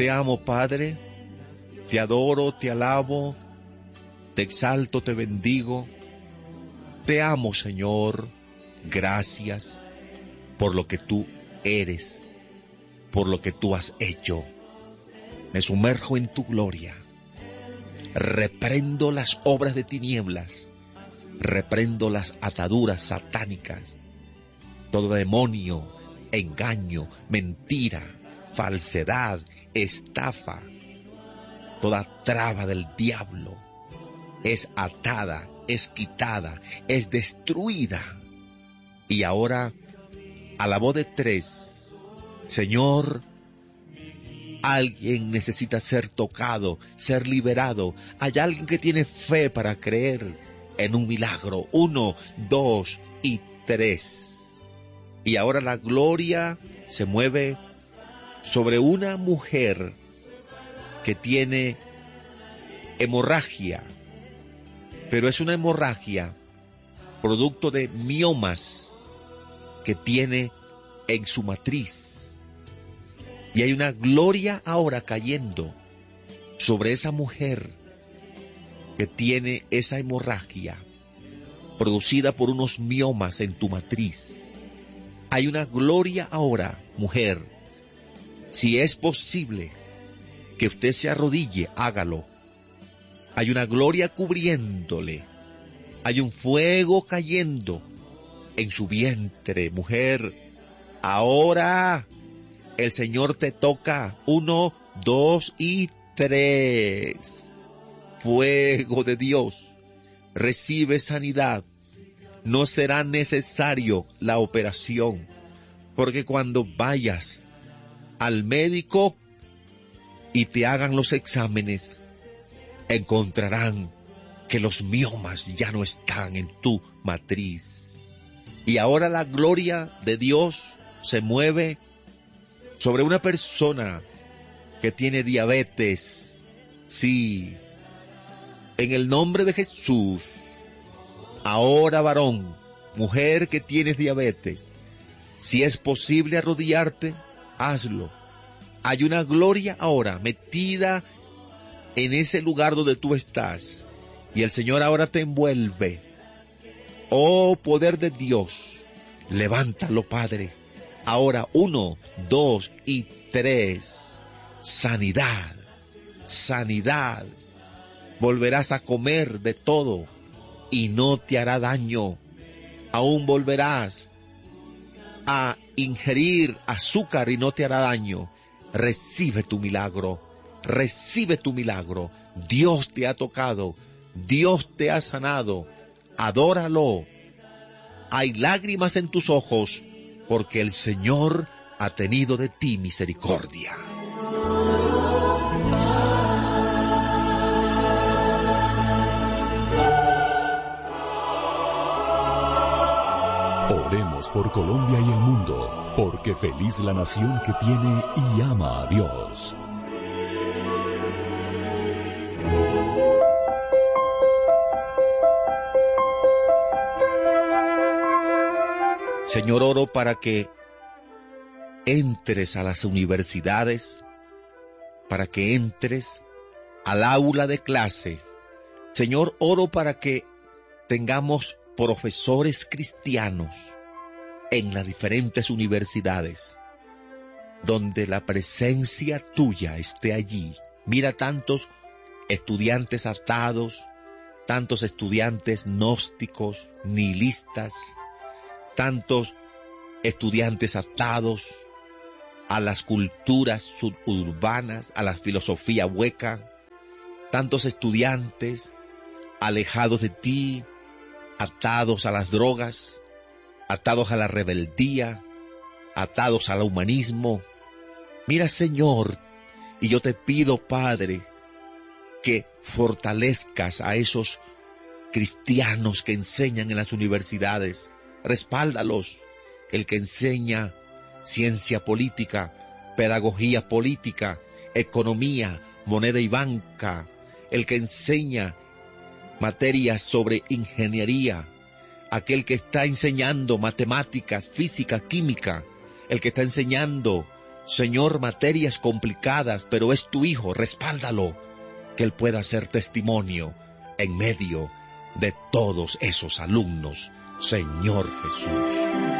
Te amo, Padre, te adoro, te alabo, te exalto, te bendigo. Te amo, Señor, gracias por lo que tú eres, por lo que tú has hecho. Me sumerjo en tu gloria. Reprendo las obras de tinieblas, reprendo las ataduras satánicas, todo demonio, engaño, mentira, falsedad, estafa, toda traba del diablo es atada, es quitada, es destruida. Y ahora, a la voz de tres, Señor, alguien necesita ser tocado, ser liberado. Hay alguien que tiene fe para creer en un milagro. 1, 2 y 3. Y ahora la gloria se mueve sobre una mujer que tiene hemorragia, pero es una hemorragia producto de miomas que tiene en su matriz. Y hay una gloria ahora cayendo sobre esa mujer que tiene esa hemorragia producida por unos miomas en tu matriz. Hay una gloria ahora, mujer. Si es posible que usted se arrodille, hágalo. Hay una gloria cubriéndole. Hay un fuego cayendo en su vientre, mujer. Ahora el Señor te toca. 1, 2 y 3. Fuego de Dios. Recibe sanidad. No será necesario la operación, porque cuando vayas al médico y te hagan los exámenes, encontrarán que los miomas ya no están en tu matriz. Y ahora la gloria de Dios se mueve sobre una persona que tiene diabetes. Sí, en el nombre de Jesús. Ahora, varón, mujer que tienes diabetes, si es posible arrodillarte, hazlo. Hay una gloria ahora metida en ese lugar donde tú estás, y el Señor ahora te envuelve. Oh, poder de Dios, levántalo, Padre. Ahora 1, 2 y 3. Sanidad, sanidad. Volverás a comer de todo y no te hará daño. Aún volverás a ingerir azúcar y no te hará daño. Recibe tu milagro, recibe tu milagro. Dios te ha tocado, Dios te ha sanado. Adóralo. Hay lágrimas en tus ojos porque el Señor ha tenido de ti misericordia. Oremos por Colombia y el mundo, porque feliz la nación que tiene y ama a Dios. Señor, oro para que entres a las universidades, para que entres al aula de clase. Señor, oro para que tengamos profesores cristianos en las diferentes universidades, donde la presencia tuya esté allí. Mira tantos estudiantes atados, tantos estudiantes gnósticos, nihilistas, tantos estudiantes atados a las culturas suburbanas, a la filosofía hueca, tantos estudiantes alejados de ti, atados a las drogas, atados a la rebeldía, atados al humanismo. Mira, Señor, y yo te pido, Padre, que fortalezcas a esos cristianos que enseñan en las universidades. Respáldalos. El que enseña ciencia política, pedagogía política, economía, moneda y banca. El que enseña materias sobre ingeniería, aquel que está enseñando matemáticas, física, química, el que está enseñando Señor, materias complicadas, pero es tu hijo, respáldalo, que él pueda ser testimonio en medio de todos esos alumnos, Señor Jesús.